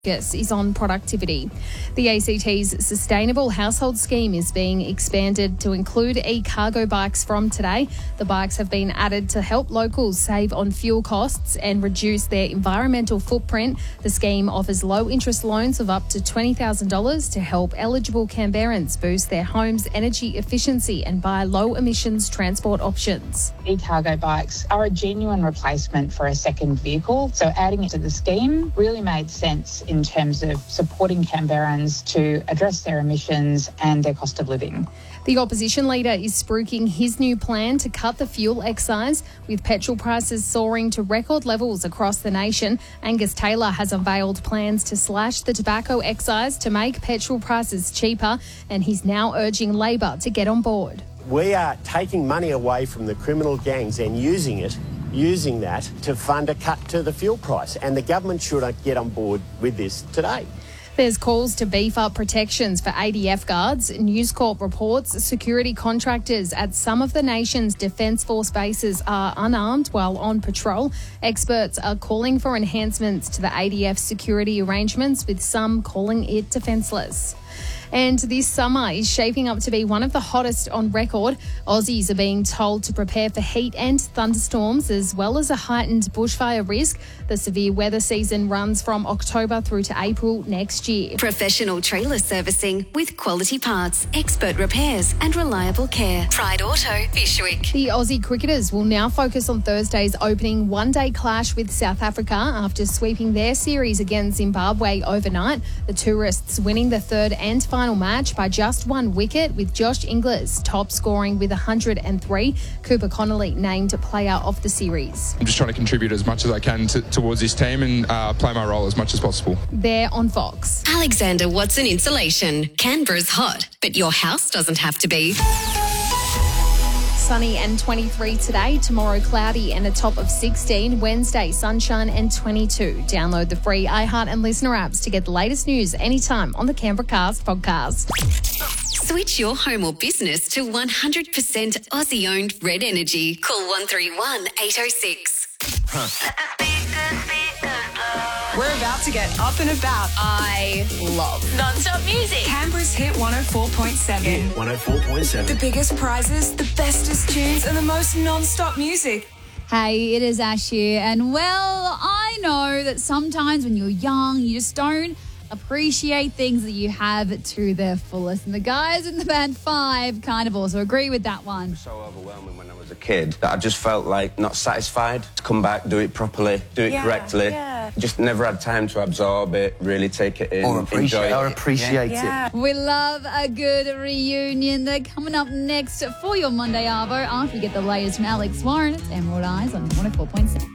Focus is on productivity. The ACT's Sustainable Household Scheme is being expanded to include e-cargo bikes from today. The bikes have been added to help locals save on fuel costs and reduce their environmental footprint. The scheme offers low-interest loans of up to $20,000 to help eligible Canberrans boost their home's energy efficiency and buy low-emissions transport options. E-cargo bikes are a genuine replacement for a second vehicle, so adding it to the scheme really made sense in terms of supporting Canberrans to address their emissions and their cost of living. The opposition leader is spruiking his new plan to cut the fuel excise. With petrol prices soaring to record levels across the nation, Angus Taylor has unveiled plans to slash the tobacco excise to make petrol prices cheaper, and he's now urging Labor to get on board. We are taking money away from the criminal gangs and using that to fund a cut to the fuel price, and the government should get on board with this today. There's calls to beef up protections for ADF guards. News Corp reports security contractors at some of the nation's Defence Force bases are unarmed while on patrol. Experts are calling for enhancements to the ADF security arrangements, with some calling it defenceless. And this summer is shaping up to be one of the hottest on record. Aussies are being told to prepare for heat and thunderstorms, as well as a heightened bushfire risk. The severe weather season runs from October through to April next year. Professional trailer servicing with quality parts, expert repairs and reliable care. Pride Auto, Fishwick. The Aussie cricketers will now focus on Thursday's opening one-day clash with South Africa after sweeping their series against Zimbabwe overnight. The tourists winning the third and final match by just one wicket, with Josh Inglis top scoring with 103. Cooper Connolly named player of the series. I'm just trying to contribute as much as I can towards this team and play my role as much as possible. They're on Fox. Alexander Watson Insulation. Canberra's hot, but your house doesn't have to be. Sunny and 23 today, tomorrow cloudy and a top of 16, Wednesday sunshine and 22. Download the free iHeart and Listener apps to get the latest news anytime on the Canberra Cast podcast. Switch your home or business to 100% Aussie-owned Red Energy. Call 131 806. We're about to get up and about. I love Non-stop music. Canberra's hit 104.7. 104.7. The biggest prizes, the bestest tunes, and the most non-stop music. Hey, it is Ash here, and well, I know that sometimes when you're young, you just don't appreciate things that you have to their fullest. And the guys in the band 5 kind of also agree with that one. So overwhelming when I was a kid that I just felt like not satisfied to come back, do it properly, do it correctly. Yeah. Just never had time to absorb it, really take it in, enjoy it. We love a good reunion. They're coming up next for your Monday Arvo after we get the latest from Alex Warren. It's Emerald Eyes on 104.7.